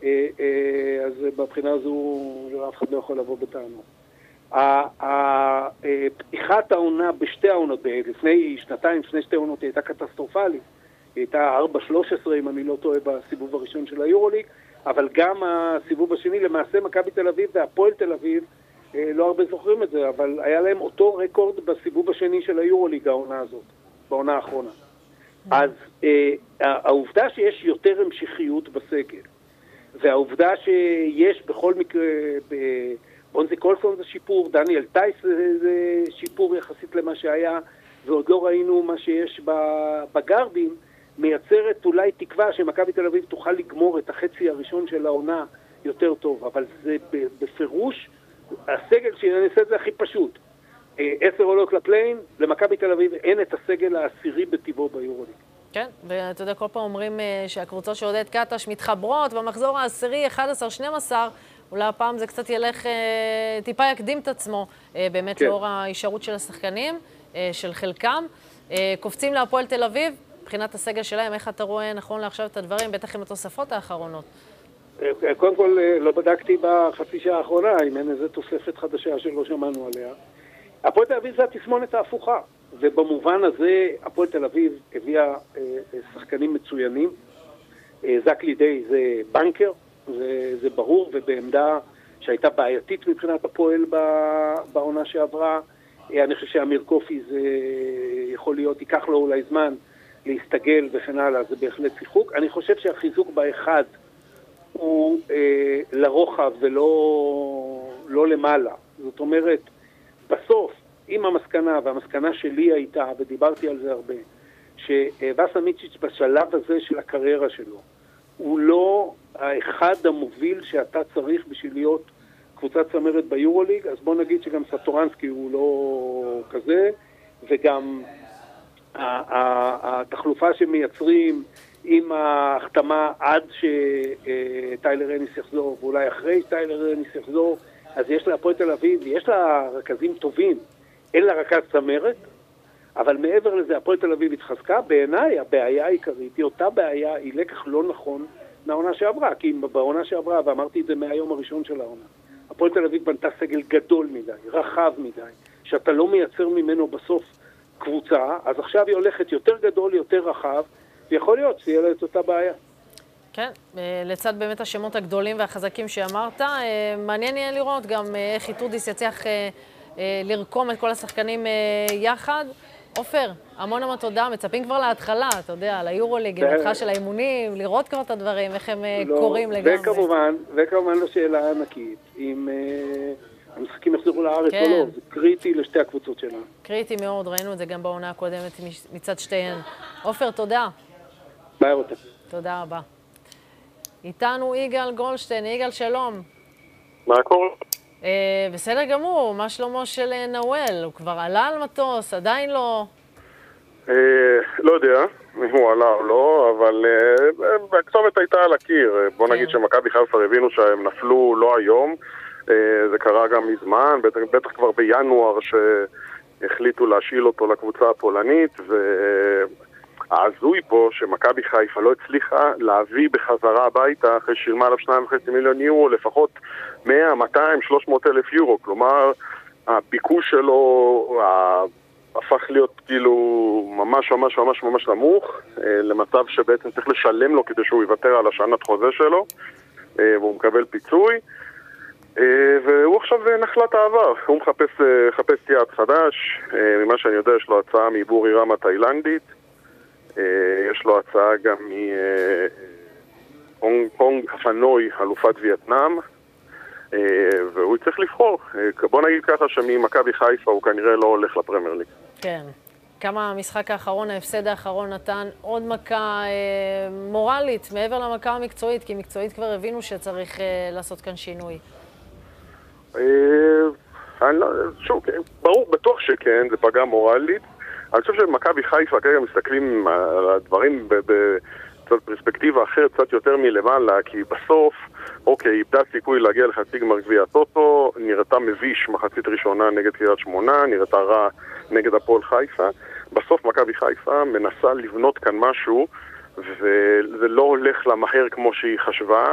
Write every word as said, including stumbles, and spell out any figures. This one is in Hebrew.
אז בבחינה הזו אף אחד לא יכול לבוא בטענות. פתיחת העונה בשתי העונות, לפני שנתיים, לפני שתי עונות, היא הייתה קטסטרופלית. היא הייתה ארבע שלוש עשרה, אם אני לא טועה, בסיבוב הראשון של היורוליג, אבל גם הסיבוב השני, למעשה מכבי תל אביב והפועל תל אביב, לא הרבה זוכרים את זה, אבל היה להם אותו רקורד בסיבוב השני של היורוליג, העונה הזאת, בעונה האחרונה. אז העובדה שיש יותר המשכיות בסגל, והעובדה שיש בכל מקרה, בונזי קולסון זה שיפור, דניאל טייס זה שיפור יחסית למה שהיה, ועוד לא ראינו מה שיש בגרדים, מייצרת אולי תקווה שמכבי תל אביב תוכל לגמור את החצי הראשון של העונה יותר טוב, אבל זה בפירוש, הסגל שנעשה את זה הכי פשוט. עשר עולות לפליין, למכבי תל אביב אין את הסגל העשירי בטבעו ביורוליג. כן, ואתה יודע, כל פעם אומרים שהקבוצות של עודד קטש מתחברות, במחזור העשירי, אחד עשר שתים עשרה, אולי הפעם זה קצת ילך, טיפה יקדים את עצמו, באמת כן. לאור ההישארות של השחקנים, של חלקם. קופצים להפועל תל אביב, מבחינת הסגל שלהם, איך אתה רואה נכון לעכשיו את הדברים, בטח עם התוספות האחרונות? קודם כל, לא בדקתי בחצי שעה האחרונה, אם אין איזו תוספת חדשה שלא שמענו עליה. הפועל תל אביב זה התסמונת ההפוכה, ובמובן הזה הפועל תל אביב הביאה שחקנים מצוינים. זק לידי זה בנקר, זה, זה ברור, ובעמדה שהייתה בעייתית מבחינת הפועל בעונה שעברה. אני חושב שאמיר קופי זה יכול להיות, ייקח לו אולי זמן להסתגל וכן הלאה, זה בהחלט שיחוק. אני חושב שהחיזוק באחד הוא אה, לרוחב ולא לא למעלה. זאת אומרת, בסוף, עם המסקנה, והמסקנה שלי הייתה, ודיברתי על זה הרבה, שווסה מיצ'יץ' בשלב הזה של הקריירה שלו, הוא לא האחד המוביל שאתה צריך בשביל להיות קבוצת צמרת ביורוליג, אז בוא נגיד שגם סטורנסקי הוא לא כזה, וגם התחלופה שמייצרים עם ההחתמה עד שטיילר אניס יחזור, ואולי אחרי שטיילר אניס יחזור, אז יש לה הפועל תל אביב, יש לה רכזים טובים, אין לה רכז צמרת, אבל מעבר לזה הפועל תל אביב התחזקה. בעיניי הבעיה העיקרית היא אותה בעיה, היא לקח לא נכון מהעונה שעברה, כי בעונה שעברה, ואמרתי את זה מהיום הראשון של העונה, הפועל תל אביב בנתה סגל גדול מדי, רחב מדי, שאתה לא מייצר ממנו בסוף קבוצה, אז עכשיו היא הולכת יותר גדול, יותר רחב, ויכול להיות שיהיה לה את אותה בעיה. כן, לצד באמת השמות הגדולים והחזקים שאמרת, מעניין יהיה לראות גם איך איטודיס יצליח לרקום את כל השחקנים יחד. עופר, המון המון תודה, מצפים כבר להתחלה, אתה יודע, ליורוליג, עם התחלה של האימונים, לראות כבר את הדברים, איך הם קוראים לגמרי. וכמובן, וכמובן לשאלה ענקית, אם המשחקים יחזרו לארץ או לא, זה קריטי לשתי הקבוצות שלנו. קריטי מאוד, ראינו את זה גם בעונה הקודמת מצד שתיהן. עופר, תודה. ביי רותם. תודה רבה. איתנו יגאל גולדשטיין. יגאל, שלום. מה קורה? אה, בסדר גמור, מה שלומו של נואל? הוא כבר עלה על מטוס, עדיין לא? אה, לא יודע אם הוא עלה או לא, אבל אה, הכתובת הייתה על הקיר. בוא כן. נגיד שמכבי חיפה הבינו שהם נפלו לא היום, אה, זה קרה גם מזמן, בטח, בטח כבר בינואר שהחליטו להשאיל אותו לקבוצה הפולנית, ו... העזוי פה שמכבי חיפה לא הצליחה להביא בחזרה הביתה אחרי שילמה עליו שניים וחצי מיליון יורו, לפחות מאה, מאתיים, שלוש מאות אלף יורו. כלומר, הביקוש שלו הפך להיות כאילו ממש ממש ממש ממש נמוך, למצב שבעצם צריך לשלם לו כדי שהוא יוותר על השנת חוזה שלו, והוא מקבל פיצוי. והוא עכשיו נחלת העבר, הוא מחפש, מחפש יעד חדש. ממה שאני יודע יש לו הצעה מבורי רמה תאילנדית, יש לו הצעה גם מהונג קונג הפנוי, אלופת וייטנאם, והוא צריך לבחור. בוא נגיד ככה שממכבי חיפה הוא כנראה לא הולך לפרמייר ליג. כן. כמה המשחק האחרון, ההפסד האחרון נתן עוד מכה מורלית מעבר למכה המקצועית, כי מקצועית כבר הבינו שצריך לעשות כאן שינוי. שוב, ברור, בטוח שכן, זה פגע מורלית. אני חושב שמכבי חיפה כרגע מסתכלים על הדברים בפרספקטיבה אחרת, קצת יותר מלמעלה, כי בסוף, אוקיי, איבדה סיכוי להגיע לחצי גמר גביע הטוטו, נראתה מביש מחצית ראשונה נגד קריית שמונה, נראתה רע נגד הפועל חיפה. בסוף מכבי חיפה מנסה לבנות כאן משהו, וזה לא הולך למהר כמו שהיא חשבה,